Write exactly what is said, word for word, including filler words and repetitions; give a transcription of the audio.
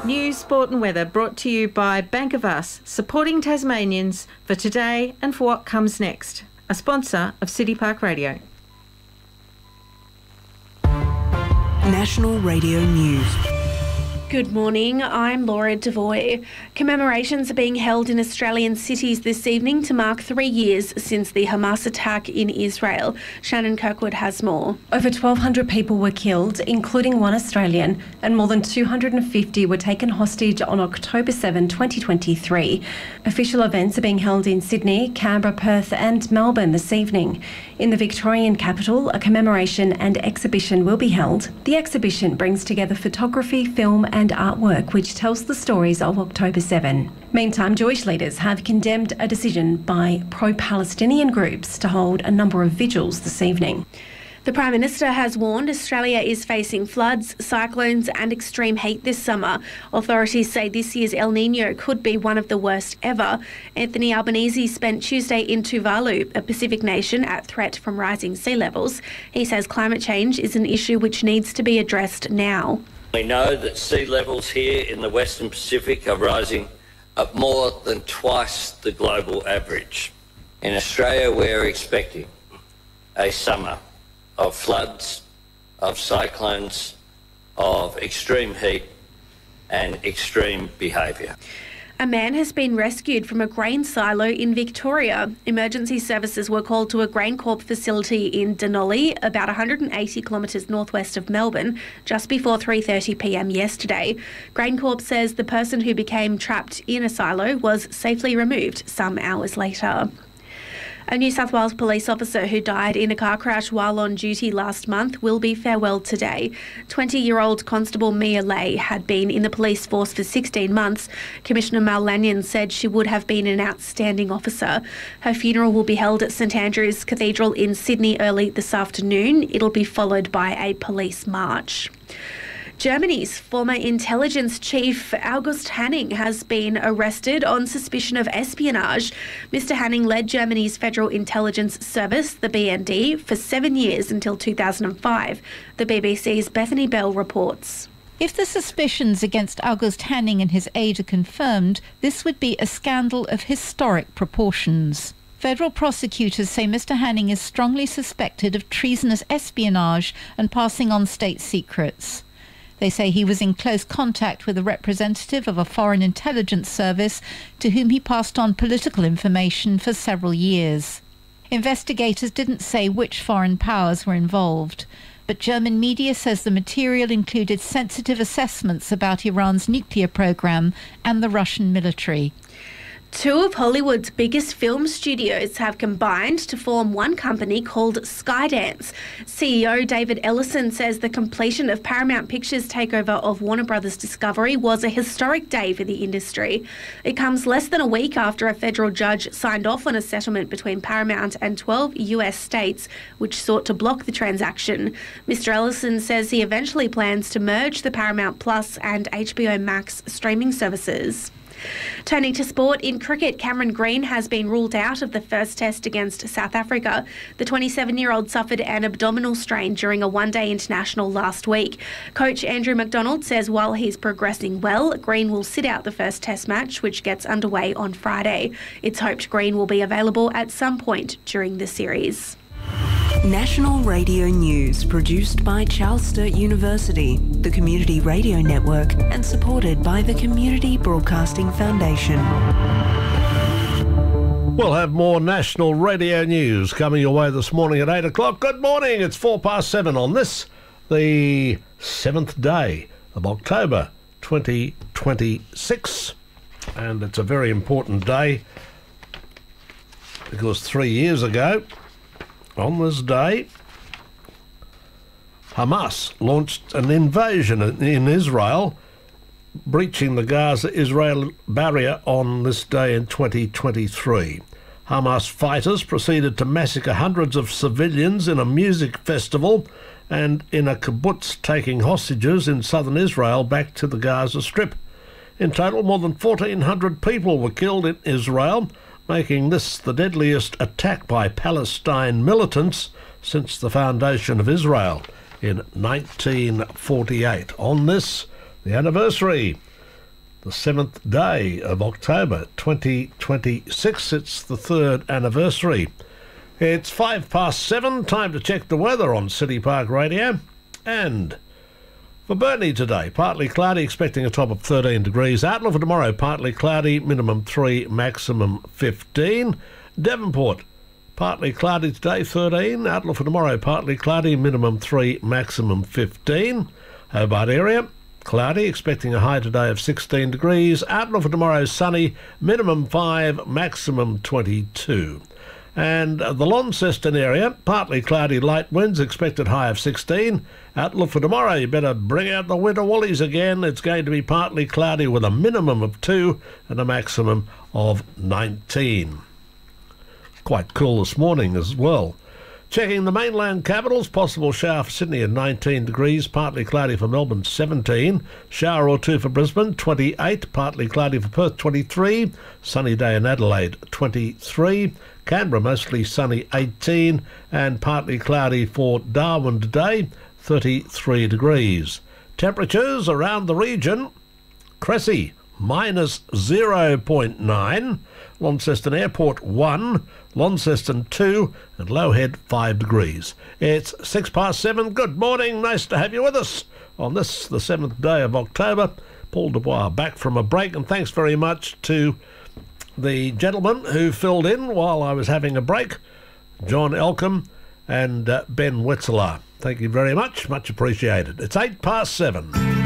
News, sport and weather brought to you by Bank of Us, supporting Tasmanians for today and for what comes next. A sponsor of City Park Radio. National Radio News. Good morning, I'm Laura Devoy. Commemorations are being held in Australian cities this evening to mark three years since the Hamas attack in Israel. Shannon Kirkwood has more. Over twelve hundred people were killed, including one Australian, and more than two hundred fifty were taken hostage on October seventh, twenty twenty-three. Official events are being held in Sydney, Canberra, Perth and Melbourne this evening. In the Victorian capital, a commemoration and exhibition will be held. The exhibition brings together photography, film and and artwork which tells the stories of October seventh. Meantime, Jewish leaders have condemned a decision by pro-Palestinian groups to hold a number of vigils this evening. The Prime Minister has warned Australia is facing floods, cyclones and extreme heat this summer. Authorities say this year's El Niño could be one of the worst ever. Anthony Albanese spent Tuesday in Tuvalu, a Pacific nation at threat from rising sea levels. He says climate change is an issue which needs to be addressed now. We know that sea levels here in the Western Pacific are rising at more than twice the global average. In Australia, we're expecting a summer of floods, of cyclones, of extreme heat and extreme behaviour. A man has been rescued from a grain silo in Victoria. Emergency services were called to a GrainCorp facility in Denali, about one hundred eighty kilometres northwest of Melbourne, just before three thirty p m yesterday. GrainCorp says the person who became trapped in a silo was safely removed some hours later. A New South Wales police officer who died in a car crash while on duty last month will be farewelled today. twenty-year-old Constable Mia Lay had been in the police force for sixteen months. Commissioner Mal Lanyon said she would have been an outstanding officer. Her funeral will be held at St Andrew's Cathedral in Sydney early this afternoon. It'll be followed by a police march. Germany's former intelligence chief August Hanning has been arrested on suspicion of espionage. Mister Hanning led Germany's Federal Intelligence Service, the B N D, for seven years until two thousand five. The B B C's Bethany Bell reports. If the suspicions against August Hanning and his aide are confirmed, this would be a scandal of historic proportions. Federal prosecutors say Mister Hanning is strongly suspected of treasonous espionage and passing on state secrets. They say he was in close contact with a representative of a foreign intelligence service to whom he passed on political information for several years. Investigators didn't say which foreign powers were involved, but German media says the material included sensitive assessments about Iran's nuclear program and the Russian military. Two of Hollywood's biggest film studios have combined to form one company called Skydance. C E O David Ellison says the completion of Paramount Pictures' takeover of Warner Brothers Discovery was a historic day for the industry. It comes less than a week after a federal judge signed off on a settlement between Paramount and twelve U S states, which sought to block the transaction. Mister Ellison says he eventually plans to merge the Paramount Plus and H B O Max streaming services. Turning to sport, in cricket, Cameron Green has been ruled out of the first test against South Africa. The twenty-seven-year-old suffered an abdominal strain during a one-day international last week. Coach Andrew McDonald says while he's progressing well, Green will sit out the first test match, which gets underway on Friday. It's hoped Green will be available at some point during the series. National Radio News, produced by Charles Sturt University, the Community Radio Network, and supported by the Community Broadcasting Foundation. We'll have more National Radio News coming your way this morning at eight o'clock. Good morning, it's four past seven on this, the seventh day of October twenty twenty-six. And it's a very important day because three years ago, on this day, Hamas launched an invasion in Israel, breaching the Gaza-Israel barrier on this day in twenty twenty-three. Hamas fighters proceeded to massacre hundreds of civilians in a music festival and in a kibbutz, taking hostages in southern Israel back to the Gaza Strip. In total, more than fourteen hundred people were killed in Israel, making this the deadliest attack by Palestine militants since the foundation of Israel in nineteen forty-eight. On this, the anniversary the seventh day of October twenty twenty-six. It's the third anniversary. It's five past seven, time to check the weather on City Park Radio. And for Burnie today, partly cloudy, expecting a top of thirteen degrees. Outlook for tomorrow, partly cloudy, minimum three, maximum fifteen. Devonport, partly cloudy today, thirteen. Outlook for tomorrow, partly cloudy, minimum three, maximum fifteen. Hobart area, cloudy, expecting a high today of sixteen degrees. Outlook for tomorrow, sunny, minimum five, maximum twenty-two. And the Launceston area, partly cloudy, light winds, expected high of sixteen. Outlook for tomorrow, you better bring out the winter woolies again. It's going to be partly cloudy with a minimum of two and a maximum of nineteen. Quite cool this morning as well. Checking the mainland capitals, possible shower for Sydney at nineteen degrees, partly cloudy for Melbourne, seventeen. Shower or two for Brisbane, twenty-eight. Partly cloudy for Perth, twenty-three. Sunny day in Adelaide, twenty-three. Canberra, mostly sunny, eighteen. And partly cloudy for Darwin today, thirty-three degrees. Temperatures around the region, Cressy, minus zero point nine. Launceston Airport, one. Launceston, two. And Lowhead, five degrees. It's six past seven. Good morning. Nice to have you with us on this, the seventh day of October. Paul Dubois back from a break. And thanks very much to the gentleman who filled in while I was having a break, John Elcombe and uh, Ben Wetzelaar. Thank you very much. Much appreciated. It's eight past seven.